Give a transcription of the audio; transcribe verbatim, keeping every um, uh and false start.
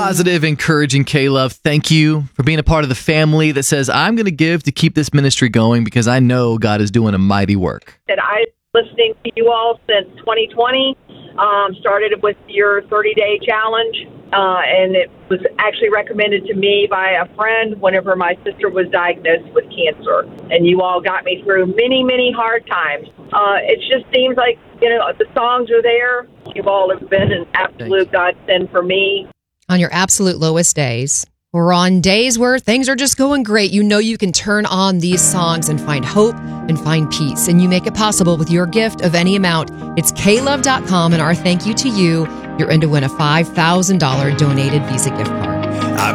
positive, encouraging K-Love. Thank you for being a part of the family that says, I'm going to give to keep this ministry going because I know God is doing a mighty work. That I've been listening to you all since twenty twenty. Um, started with your thirty-day challenge, uh, and it was actually recommended to me by a friend whenever my sister was diagnosed with cancer. And you all got me through many, many hard times. Uh, it just seems like, you know, the songs are there. You all have been an absolute godsend for me. On your absolute lowest days, or on days where things are just going great, you know you can turn on these songs and find hope and find peace. And you make it possible with your gift of any amount. It's K love dot com, and our thank you to you. You're in to win a five thousand dollars donated Visa gift card.